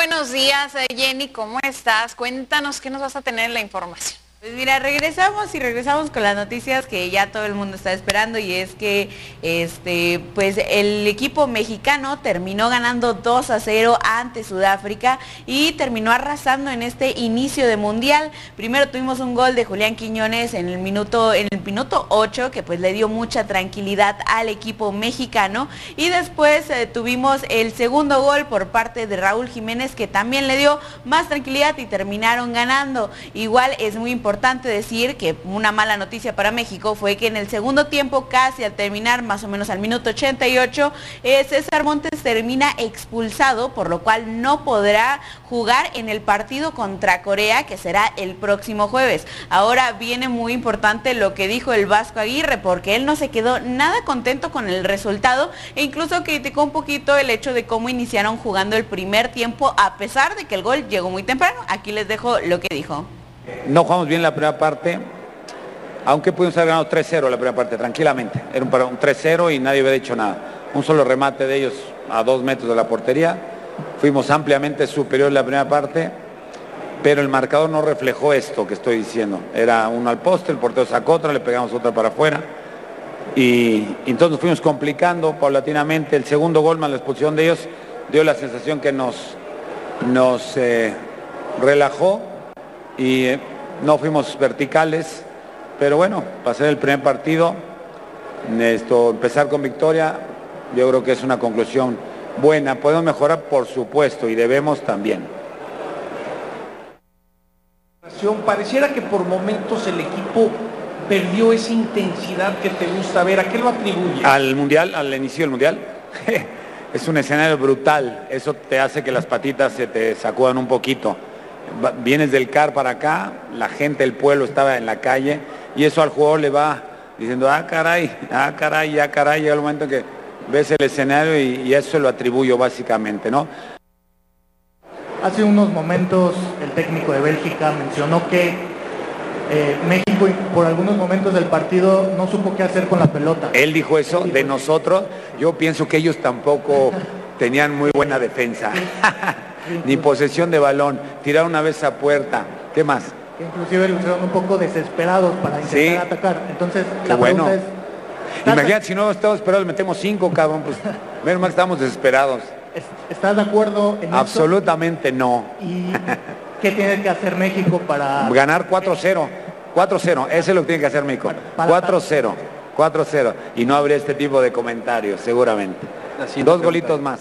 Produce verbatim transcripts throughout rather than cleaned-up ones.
buenos días, Jenny, ¿cómo estás? Cuéntanos qué nos vas a tener en la información. Pues mira, regresamos y regresamos con las noticias que ya todo el mundo está esperando, y es que este pues el equipo mexicano terminó ganando dos a cero ante Sudáfrica y terminó arrasando en este inicio de mundial. Primero tuvimos un gol de Julián Quiñones en el minuto en el minuto ocho, que pues le dio mucha tranquilidad al equipo mexicano, y después eh, tuvimos el segundo gol por parte de Raúl Jiménez, que también le dio más tranquilidad y terminaron ganando. Igual es muy importante Importante decir que una mala noticia para México fue que en el segundo tiempo, casi al terminar, más o menos al minuto ochenta y ocho, eh, César Montes termina expulsado, por lo cual no podrá jugar en el partido contra Corea, que será el próximo jueves. Ahora viene muy importante lo que dijo el Vasco Aguirre, porque él no se quedó nada contento con el resultado e incluso criticó un poquito el hecho de cómo iniciaron jugando el primer tiempo, a pesar de que el gol llegó muy temprano. Aquí les dejo lo que dijo. No jugamos bien la primera parte, aunque pudimos haber ganado tres cero la primera parte, tranquilamente. Era un, un tres cero y nadie había dicho nada. Un solo remate de ellos a dos metros de la portería. Fuimos ampliamente superior en la primera parte, pero el marcador no reflejó esto que estoy diciendo. Era uno al poste, el portero sacó otra, le pegamos otra para afuera. Y, y entonces nos fuimos complicando paulatinamente. El segundo gol más la expulsión de ellos dio la sensación que nos, nos eh, relajó. Y eh, no fuimos verticales, pero bueno, para ser el primer partido, esto, empezar con victoria, yo creo que es una conclusión buena. Podemos mejorar, por supuesto, y debemos también. Pareciera que por momentos el equipo perdió esa intensidad que te gusta ver. ¿A qué lo atribuyes? Al mundial, al inicio del mundial. Es un escenario brutal, eso te hace que las patitas se te sacudan un poquito. Vienes del C A R para acá, la gente, el pueblo estaba en la calle, y eso al jugador le va diciendo, ah caray, ah caray, ah caray, llega el momento que ves el escenario y, y eso se lo atribuyo básicamente, ¿no? Hace unos momentos el técnico de Bélgica mencionó que eh, México por algunos momentos del partido no supo qué hacer con la pelota. Él dijo eso de nosotros. Yo pienso que ellos tampoco tenían muy buena defensa. Ni posesión de balón, tiraron una vez a puerta. ¿Qué más? Inclusive lo hicieron un poco desesperados para intentar sí. atacar. Entonces, Qué la bueno. pregunta es... Imagínate, si no estamos esperados, metemos cinco, cabrón, pues menos mal que estamos desesperados. ¿Estás de acuerdo en eso? Absolutamente no. ¿Y qué tiene que hacer México para...? Ganar cuatro cero. cuatro cero, eso es lo que tiene que hacer México. cuatro cero. cuatro cero. Y no habría este tipo de comentarios, seguramente. Dos golitos más.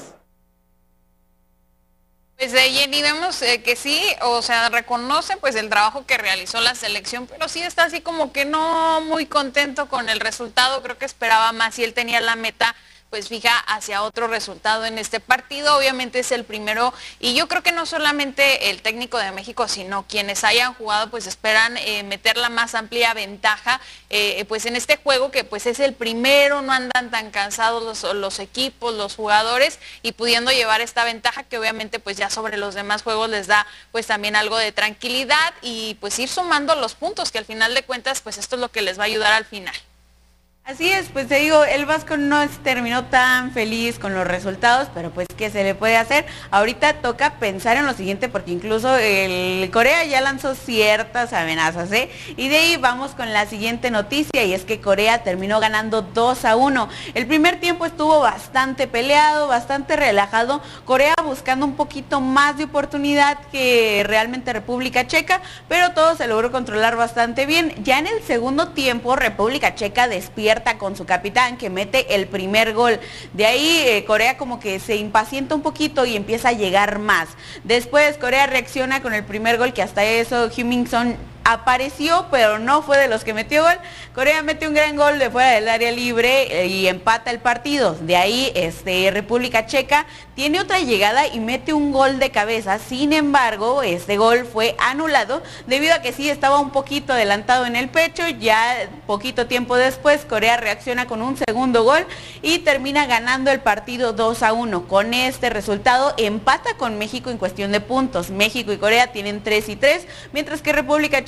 Pues de Jenny vemos eh, que sí, o sea, reconoce pues el trabajo que realizó la selección, pero sí está así como que no muy contento con el resultado. Creo que esperaba más y él tenía la meta pues fija hacia otro resultado en este partido. Obviamente es el primero, y yo creo que no solamente el técnico de México, sino quienes hayan jugado pues esperan eh, meter la más amplia ventaja eh, pues en este juego, que pues es el primero, no andan tan cansados los, los equipos, los jugadores, y pudiendo llevar esta ventaja que obviamente pues ya sobre los demás juegos les da pues también algo de tranquilidad, y pues ir sumando los puntos, que al final de cuentas pues esto es lo que les va a ayudar al final. Así es, pues te digo, el Vasco no terminó tan feliz con los resultados, pero pues ¿qué se le puede hacer? Ahorita toca pensar en lo siguiente, porque incluso el Corea ya lanzó ciertas amenazas, ¿eh? Y de ahí vamos con la siguiente noticia, y es que Corea terminó ganando dos a uno. El primer tiempo estuvo bastante peleado, bastante relajado, Corea buscando un poquito más de oportunidad que realmente República Checa, pero todo se logró controlar bastante bien. Ya en el segundo tiempo, República Checa despierta con su capitán, que mete el primer gol. De ahí eh, Corea como que se impacienta un poquito y empieza a llegar más. Después Corea reacciona con el primer gol, que hasta eso Heung-min Son apareció, pero no fue de los que metió gol. Corea mete un gran gol de fuera del área libre eh, y empata el partido. De ahí este, República Checa tiene otra llegada y mete un gol de cabeza. Sin embargo, este gol fue anulado debido a que sí estaba un poquito adelantado en el pecho. Ya poquito tiempo después Corea reacciona con un segundo gol y termina ganando el partido dos a uno. Con este resultado empata con México en cuestión de puntos. México y Corea tienen tres y tres, mientras que República Checa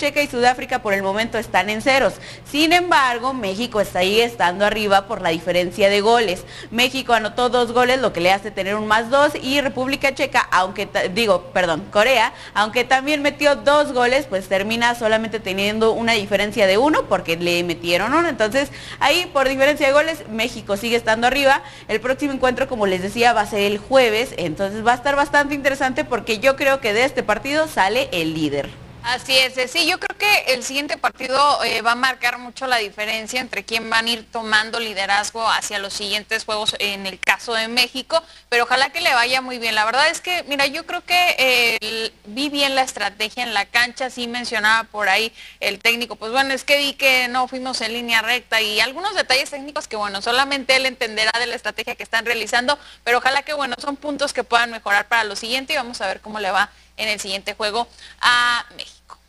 Checa y Sudáfrica por el momento están en ceros. Sin embargo, México está ahí estando arriba por la diferencia de goles. México anotó dos goles, lo que le hace tener un más dos, y República Checa, aunque digo, perdón, Corea, aunque también metió dos goles, pues termina solamente teniendo una diferencia de uno porque le metieron uno. Entonces, ahí por diferencia de goles, México sigue estando arriba. El próximo encuentro, como les decía, va a ser el jueves, entonces va a estar bastante interesante porque yo creo que de este partido sale el líder. Así es, sí, yo creo que el siguiente partido eh, va a marcar mucho la diferencia entre quién van a ir tomando liderazgo hacia los siguientes juegos en el caso de México, pero ojalá que le vaya muy bien. La verdad es que, mira, yo creo que eh, vi bien la estrategia en la cancha, sí mencionaba por ahí el técnico, pues bueno, es que vi que no fuimos en línea recta y algunos detalles técnicos que, bueno, solamente él entenderá de la estrategia que están realizando, pero ojalá que, bueno, son puntos que puedan mejorar para lo siguiente y vamos a ver cómo le va en el siguiente juego a México.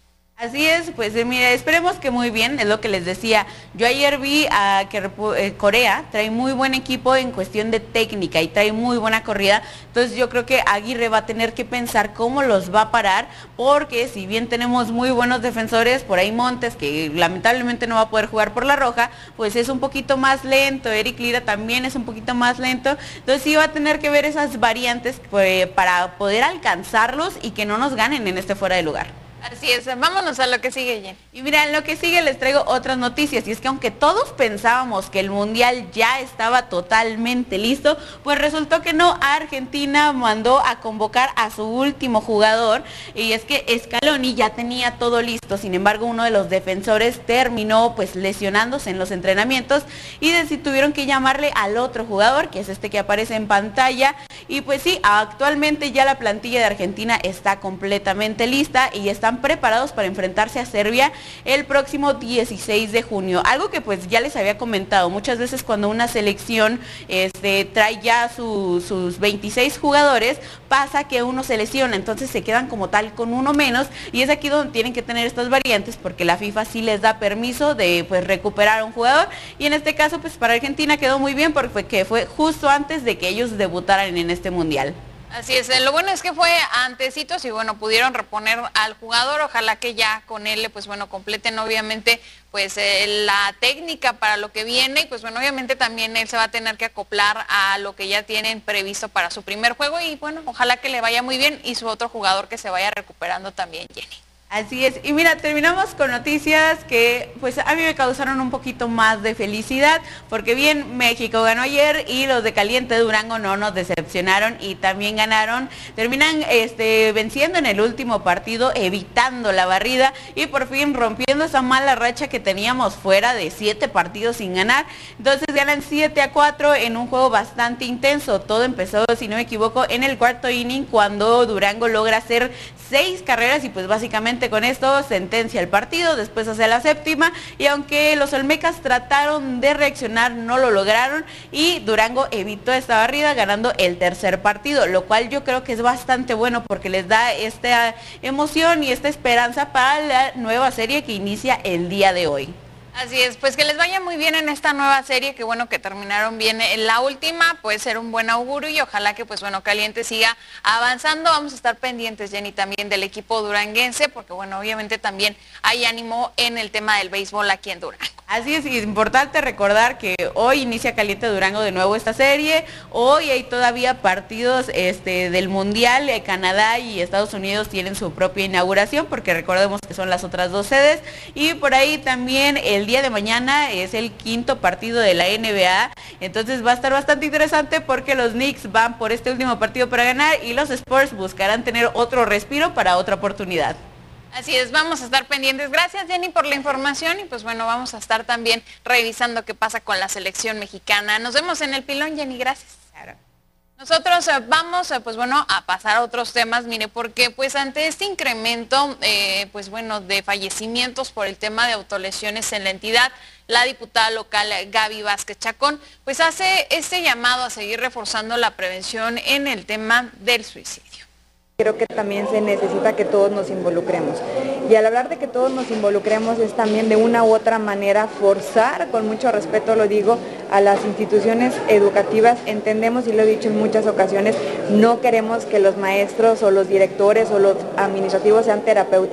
Así es, pues eh, mira, esperemos que muy bien, es lo que les decía. Yo ayer vi a que eh, Corea trae muy buen equipo en cuestión de técnica y trae muy buena corrida, entonces yo creo que Aguirre va a tener que pensar cómo los va a parar, porque si bien tenemos muy buenos defensores, por ahí Montes, que lamentablemente no va a poder jugar por la roja, pues es un poquito más lento, Eric Lira también es un poquito más lento, entonces sí va a tener que ver esas variantes pues, para poder alcanzarlos y que no nos ganen en este fuera de lugar. Así es, vámonos a lo que sigue, Jen. Y mira, en lo que sigue les traigo otras noticias, y es que aunque todos pensábamos que el Mundial ya estaba totalmente listo, pues resultó que no. Argentina mandó a convocar a su último jugador, y es que Scaloni ya tenía todo listo, sin embargo uno de los defensores terminó pues lesionándose en los entrenamientos, y de, tuvieron que llamarle al otro jugador, que es este que aparece en pantalla, y pues sí, actualmente ya la plantilla de Argentina está completamente lista, y están preparados para enfrentarse a Serbia el próximo dieciséis de junio. Algo que pues ya les había comentado, muchas veces cuando una selección este, trae ya su, sus veintiséis jugadores, pasa que uno se lesiona, entonces se quedan como tal con uno menos, y es aquí donde tienen que tener estas variantes, porque la FIFA sí les da permiso de pues recuperar a un jugador, y en este caso pues para Argentina quedó muy bien porque fue justo antes de que ellos debutaran en este Mundial. Así es, lo bueno es que fue antecitos y bueno, pudieron reponer al jugador, ojalá que ya con él, pues bueno, completen obviamente pues eh, la técnica para lo que viene, y pues bueno, obviamente también él se va a tener que acoplar a lo que ya tienen previsto para su primer juego, y bueno, ojalá que le vaya muy bien, y su otro jugador que se vaya recuperando también, Jenny. Así es, y mira, terminamos con noticias que pues a mí me causaron un poquito más de felicidad, porque bien, México ganó ayer y los de Caliente Durango no nos decepcionaron y también ganaron, terminan este, venciendo en el último partido, evitando la barrida y por fin rompiendo esa mala racha que teníamos fuera de siete partidos sin ganar. Entonces ganan siete a cuatro en un juego bastante intenso. Todo empezó, si no me equivoco, en el cuarto inning, cuando Durango logra hacer seis carreras y pues básicamente con esto sentencia el partido. Después hacia la séptima, y aunque los olmecas trataron de reaccionar, no lo lograron y Durango evitó esta barrida ganando el tercer partido, lo cual yo creo que es bastante bueno porque les da esta emoción y esta esperanza para la nueva serie que inicia el día de hoy. Así es, pues que les vaya muy bien en esta nueva serie, que bueno que terminaron bien en la última, puede ser un buen augurio y ojalá que pues bueno, Caliente siga avanzando. Vamos a estar pendientes, Jenny, también del equipo duranguense, porque bueno, obviamente también hay ánimo en el tema del béisbol aquí en Durango. Así es, y es importante recordar que hoy inicia Caliente Durango de nuevo esta serie, hoy hay todavía partidos este, del Mundial, eh, Canadá y Estados Unidos tienen su propia inauguración, porque recordemos que son las otras dos sedes, y por ahí también el día de mañana es el quinto partido de la N B A, entonces va a estar bastante interesante porque los Knicks van por este último partido para ganar y los Spurs buscarán tener otro respiro para otra oportunidad. Así es, vamos a estar pendientes. Gracias, Jenny, por la información y pues bueno, vamos a estar también revisando qué pasa con la selección mexicana. Nos vemos en el pilón, Jenny, gracias. Claro. Nosotros eh, vamos, eh, pues bueno, a pasar a otros temas, mire, porque pues ante este incremento, eh, pues bueno, de fallecimientos por el tema de autolesiones en la entidad, la diputada local Gaby Vázquez Chacón, pues hace este llamado a seguir reforzando la prevención en el tema del suicidio. Creo que también se necesita que todos nos involucremos. Y al hablar de que todos nos involucremos es también de una u otra manera forzar, con mucho respeto lo digo, a las instituciones educativas. Entendemos, y lo he dicho en muchas ocasiones, no queremos que los maestros o los directores o los administrativos sean terapeutas,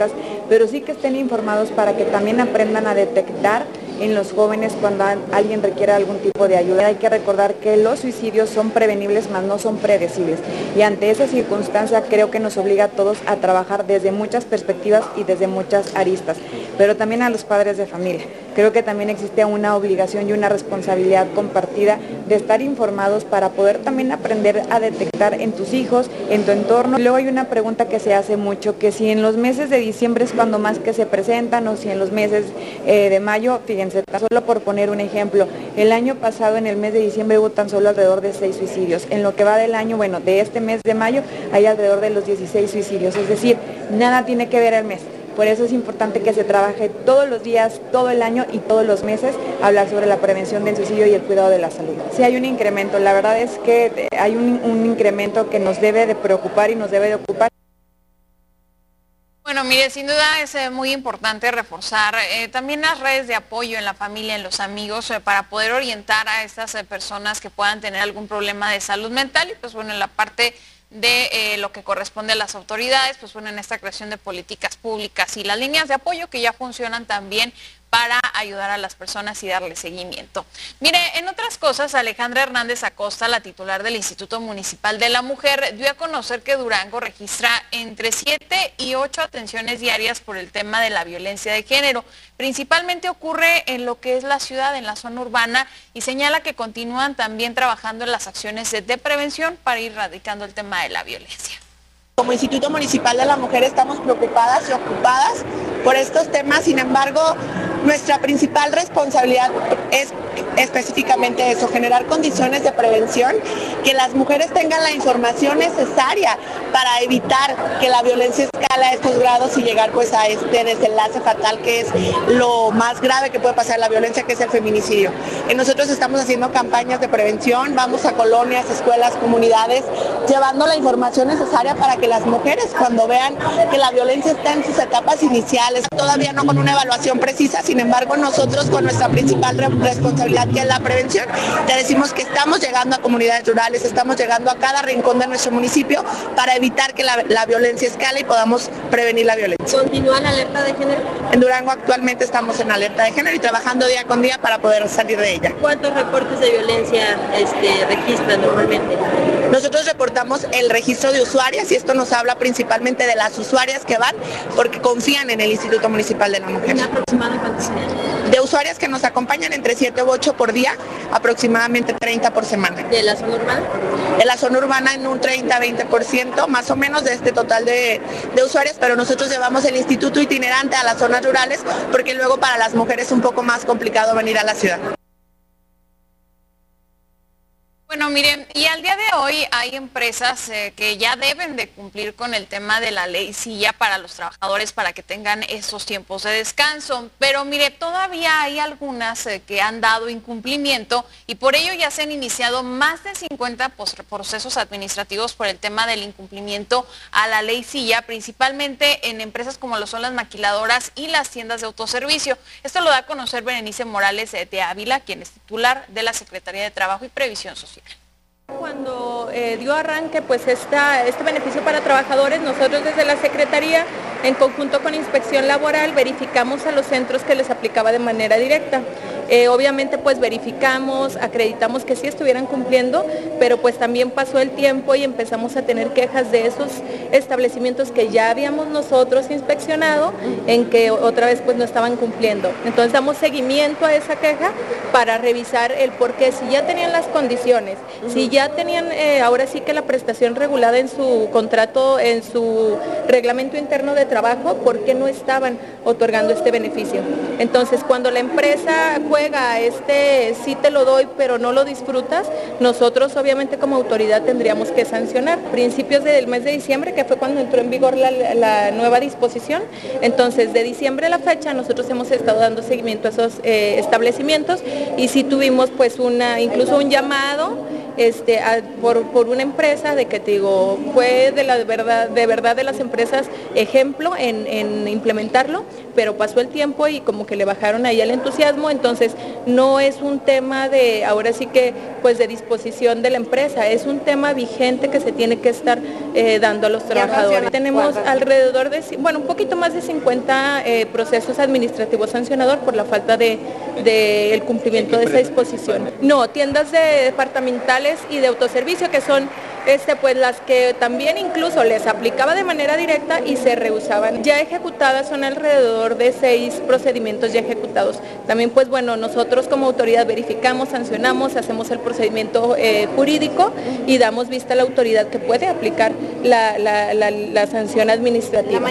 pero sí que estén informados para que también aprendan a detectar en los jóvenes cuando alguien requiere algún tipo de ayuda. Hay que recordar que los suicidios son prevenibles, mas no son predecibles. Y ante esa circunstancia creo que nos obliga a todos a trabajar desde muchas perspectivas y desde muchas aristas, pero también a los padres de familia. Creo que también existe una obligación y una responsabilidad compartida de estar informados para poder también aprender a detectar en tus hijos, en tu entorno. Luego hay una pregunta que se hace mucho, que si en los meses de diciembre es cuando más que se presentan o si en los meses eh, de mayo, fíjense, tan solo por poner un ejemplo, el año pasado en el mes de diciembre hubo tan solo alrededor de seis suicidios. En lo que va del año, bueno, de este mes de mayo hay alrededor de los dieciséis suicidios, es decir, nada tiene que ver el mes. Por eso es importante que se trabaje todos los días, todo el año y todos los meses, hablar sobre la prevención del suicidio y el cuidado de la salud. Sí hay un incremento, la verdad es que hay un, un incremento que nos debe de preocupar y nos debe de ocupar. Bueno, mire, sin duda es eh, muy importante reforzar eh, también las redes de apoyo en la familia, en los amigos, eh, para poder orientar a estas eh, personas que puedan tener algún problema de salud mental y pues bueno, en la parte de eh, lo que corresponde a las autoridades, pues bueno, en esta creación de políticas públicas y las líneas de apoyo que ya funcionan también para ayudar a las personas y darle seguimiento. Mire, en otras cosas, Alejandra Hernández Acosta, la titular del Instituto Municipal de la Mujer, dio a conocer que Durango registra entre siete y ocho atenciones diarias por el tema de la violencia de género. Principalmente ocurre en lo que es la ciudad, en la zona urbana, y señala que continúan también trabajando en las acciones de, de prevención para ir erradicando el tema de la violencia. Como Instituto Municipal de la Mujer estamos preocupadas y ocupadas por estos temas, sin embargo, nuestra principal responsabilidad es específicamente eso, generar condiciones de prevención, que las mujeres tengan la información necesaria para evitar que la violencia escale a estos grados y llegar pues a este desenlace fatal que es lo más grave que puede pasar en la violencia, que es el feminicidio. Y nosotros estamos haciendo campañas de prevención, vamos a colonias, escuelas, comunidades, llevando la información necesaria para que las mujeres, cuando vean que la violencia está en sus etapas iniciales, todavía no con una evaluación precisa, sin embargo nosotros con nuestra principal responsabilidad que es la prevención, te decimos que estamos llegando a comunidades rurales, estamos llegando a cada rincón de nuestro municipio para evitar que la, la violencia escale y podamos prevenir la violencia. ¿Continúa la alerta de género? En Durango actualmente estamos en alerta de género y trabajando día con día para poder salir de ella. ¿Cuántos reportes de violencia este, registran normalmente? Nosotros reportamos el registro de usuarias y esto nos habla principalmente de las usuarias que van porque confían en el Instituto Municipal de la Mujer. ¿Aproximadamente cuántos serían? De usuarias que nos acompañan entre siete u ocho por día, aproximadamente treinta por semana. ¿De la zona urbana? De la zona urbana en un treinta a veinte por ciento más o menos de este total de, de usuarias, pero nosotros llevamos el instituto itinerante a las zonas rurales porque luego para las mujeres es un poco más complicado venir a la ciudad. Bueno, miren, y al día de hoy hay empresas eh, que ya deben de cumplir con el tema de la ley silla para los trabajadores para que tengan esos tiempos de descanso, pero mire, todavía hay algunas eh, que han dado incumplimiento y por ello ya se han iniciado más de cincuenta procesos administrativos por el tema del incumplimiento a la ley silla, principalmente en empresas como lo son las maquiladoras y las tiendas de autoservicio. Esto lo da a conocer Berenice Morales de Ávila, quien es titular de la Secretaría de Trabajo y Previsión Social. Cuando eh, dio arranque pues esta, este beneficio para trabajadores, nosotros desde la Secretaría, en conjunto con Inspección Laboral, verificamos a los centros que les aplicaba de manera directa. Eh, obviamente pues verificamos, acreditamos que sí estuvieran cumpliendo, pero pues también pasó el tiempo y empezamos a tener quejas de esos establecimientos que ya habíamos nosotros inspeccionado, en que otra vez pues no estaban cumpliendo. Entonces damos seguimiento a esa queja para revisar el por qué, si ya tenían las condiciones, si ya tenían eh, ahora sí que la prestación regulada en su contrato, en su reglamento interno de trabajo, ¿por qué no estaban otorgando este beneficio? Entonces cuando la empresa juega este sí te lo doy pero no lo disfrutas, nosotros obviamente como autoridad tendríamos que sancionar. Principios del mes de diciembre, que fue cuando entró en vigor la, la nueva disposición, entonces de diciembre a la fecha nosotros hemos estado dando seguimiento a esos eh, establecimientos y sí tuvimos pues una, incluso un llamado Este, a, por, por una empresa de que te digo, fue de la verdad, de verdad de las empresas ejemplo en, en implementarlo, pero pasó el tiempo y como que le bajaron ahí el entusiasmo, entonces no es un tema de, ahora sí que, pues de disposición de la empresa, es un tema vigente que se tiene que estar eh, dando a los trabajadores. Tenemos alrededor de, bueno, un poquito más de cincuenta eh, procesos administrativos sancionador por la falta de, de el cumplimiento de esa disposición. No, tiendas de departamentales y de autoservicio que son Este, pues las que también incluso les aplicaba de manera directa y se rehusaban. Ya ejecutadas son alrededor de seis procedimientos ya ejecutados. También pues bueno, nosotros como autoridad verificamos, sancionamos, hacemos el procedimiento eh, jurídico y damos vista a la autoridad que puede aplicar la, la, la, la sanción administrativa.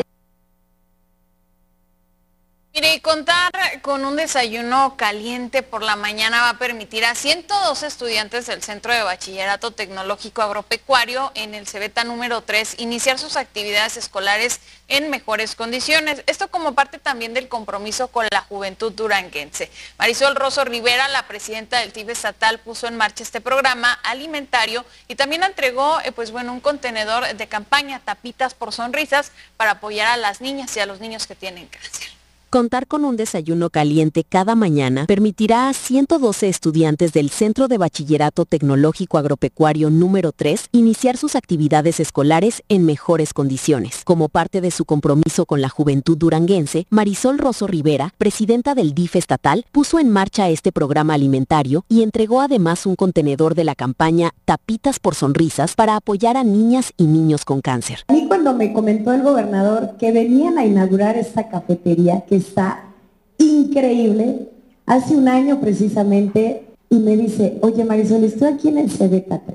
Mire, y contar con un desayuno caliente por la mañana va a permitir a ciento dos estudiantes del Centro de Bachillerato Tecnológico Agropecuario en el Cebeta número tres iniciar sus actividades escolares en mejores condiciones. Esto como parte también del compromiso con la juventud duranguense. Marisol Rosso Rivera, la presidenta del T I F estatal, puso en marcha este programa alimentario y también entregó eh, pues bueno, un contenedor de campaña, Tapitas por Sonrisas, para apoyar a las niñas y a los niños que tienen cáncer. Contar con un desayuno caliente cada mañana permitirá a ciento doce estudiantes del Centro de Bachillerato Tecnológico Agropecuario número tres iniciar sus actividades escolares en mejores condiciones. Como parte de su compromiso con la juventud duranguense, Marisol Rosso Rivera, presidenta del D I F estatal, puso en marcha este programa alimentario y entregó además un contenedor de la campaña Tapitas por Sonrisas para apoyar a niñas y niños con cáncer. A mí cuando me comentó el gobernador que venían a inaugurar esta cafetería, que está increíble, hace un año precisamente, y me dice, oye Marisol, estoy aquí en el Cebeta tres.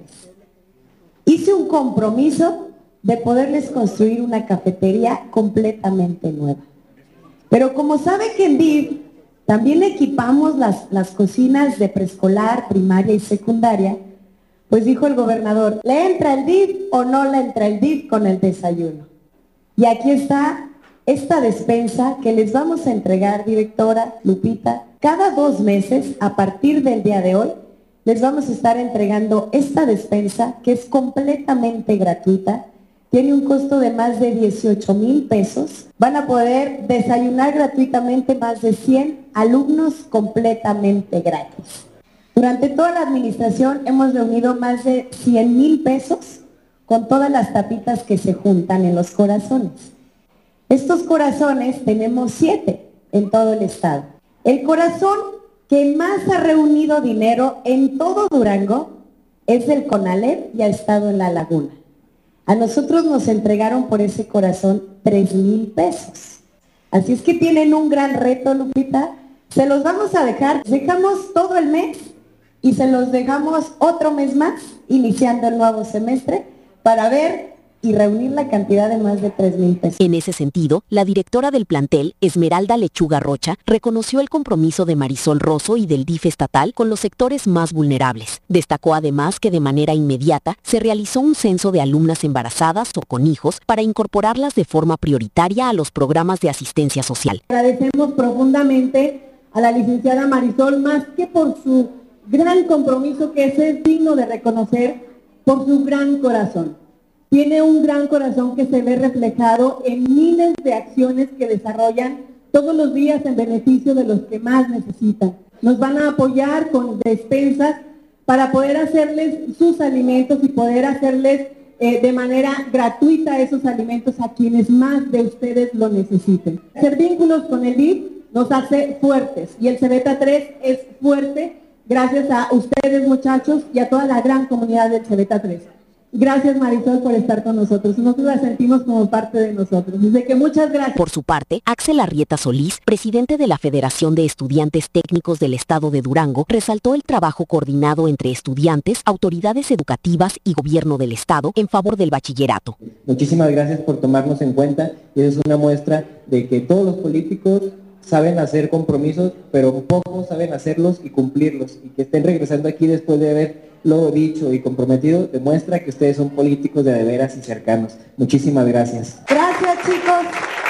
Hice un compromiso de poderles construir una cafetería completamente nueva. Pero como sabe que en D I F también equipamos las, las cocinas de preescolar, primaria y secundaria, pues dijo el gobernador, ¿le entra el D I F o no le entra el D I F con el desayuno? Y aquí está esta despensa que les vamos a entregar, directora Lupita, cada dos meses, a partir del día de hoy, les vamos a estar entregando esta despensa que es completamente gratuita, tiene un costo de más de dieciocho mil pesos, van a poder desayunar gratuitamente más de cien alumnos completamente gratis. Durante toda la administración hemos reunido más de cien mil pesos con todas las tapitas que se juntan en los corazones. Estos corazones tenemos siete en todo el estado. El corazón que más ha reunido dinero en todo Durango es el CONALEP y ha estado en La Laguna. A nosotros nos entregaron por ese corazón tres mil pesos. Así es que tienen un gran reto, Lupita. Se los vamos a dejar, dejamos todo el mes y se los dejamos otro mes más, iniciando el nuevo semestre, para ver y reunir la cantidad de más de tres mil pesos. En ese sentido, la directora del plantel, Esmeralda Lechuga Rocha, reconoció el compromiso de Marisol Rosso y del D I F estatal con los sectores más vulnerables. Destacó además que de manera inmediata se realizó un censo de alumnas embarazadas o con hijos para incorporarlas de forma prioritaria a los programas de asistencia social. Agradecemos profundamente a la licenciada Marisol, más que por su gran compromiso, que es digno de reconocer, por su gran corazón. Tiene un gran corazón que se ve reflejado en miles de acciones que desarrollan todos los días en beneficio de los que más necesitan. Nos van a apoyar con despensas para poder hacerles sus alimentos y poder hacerles eh, de manera gratuita esos alimentos a quienes más de ustedes lo necesiten. Hacer vínculos con el D I F nos hace fuertes y el Cebeta tres es fuerte gracias a ustedes, muchachos, y a toda la gran comunidad del Cebeta tres. Gracias, Marisol, por estar con nosotros. Nosotros la sentimos como parte de nosotros. Así que muchas gracias. Por su parte, Axel Arrieta Solís, presidente de la Federación de Estudiantes Técnicos del Estado de Durango, resaltó el trabajo coordinado entre estudiantes, autoridades educativas y gobierno del Estado en favor del bachillerato. Muchísimas gracias por tomarnos en cuenta y es una muestra de que todos los políticos saben hacer compromisos, pero pocos saben hacerlos y cumplirlos. Y que estén regresando aquí después de haber lo dicho y comprometido, demuestra que ustedes son políticos de de veras y cercanos. Muchísimas gracias. Gracias, chicos.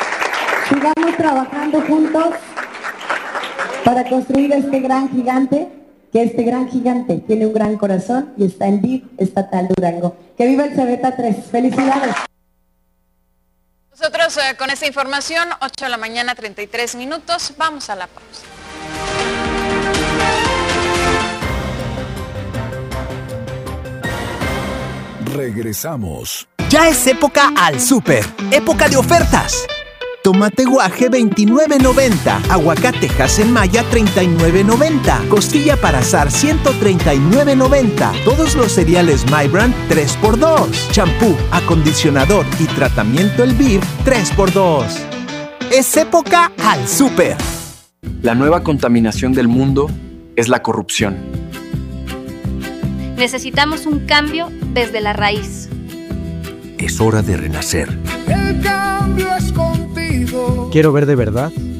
Sigamos trabajando juntos para construir este gran gigante, que este gran gigante tiene un gran corazón y está en D I F estatal Durango. Que viva el Cebeta tres. Felicidades. Nosotros eh, con esta información, ocho de la mañana, treinta y tres minutos, vamos a la pausa. Regresamos. Ya es época al súper, época de ofertas. Tomate guaje veintinueve noventa, aguacate Hass-en-Maya treinta y nueve noventa, costilla para asar ciento treinta y nueve noventa, todos los cereales My Brand tres por dos, champú, acondicionador y tratamiento El Beef tres por dos. Es época al súper. La nueva contaminación del mundo es la corrupción. Necesitamos un cambio desde la raíz. Es hora de renacer. El cambio es contigo. Quiero ver de verdad